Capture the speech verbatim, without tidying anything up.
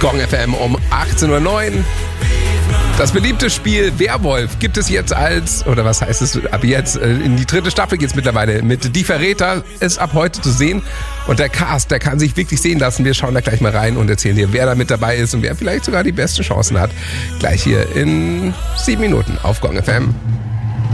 Gong F M um achtzehn Uhr neun. Das beliebte Spiel Werwolf gibt es jetzt als, oder was heißt es, ab jetzt, in die dritte Staffel geht es mittlerweile mit Die Verräter, ist ab heute zu sehen. Und der Cast, der kann sich wirklich sehen lassen. Wir schauen da gleich mal rein und erzählen dir, wer da mit dabei ist und wer vielleicht sogar die besten Chancen hat. Gleich hier in sieben Minuten auf Gong F M.